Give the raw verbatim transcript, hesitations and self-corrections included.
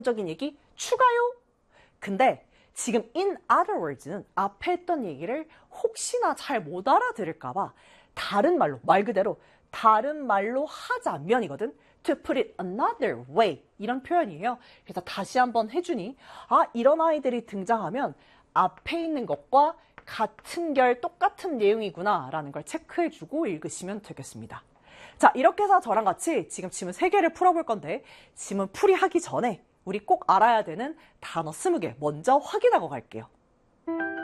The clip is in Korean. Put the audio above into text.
적인 얘기 추가요. 근데 지금 in other words는 앞에 했던 얘기를 혹시나 잘 못 알아들을까봐 다른 말로, 말 그대로 다른 말로 하자면이거든. To put it another way 이런 표현이에요. 그래서 다시 한번 해주니 아 이런 아이들이 등장하면 앞에 있는 것과 같은 결 똑같은 내용이구나 라는 걸 체크해주고 읽으시면 되겠습니다. 자, 이렇게 해서 저랑 같이 지금 지문 세 개를 풀어볼 건데 지문 풀이 하기 전에 우리 꼭 알아야 되는 단어 스무 개 먼저 확인하고 갈게요.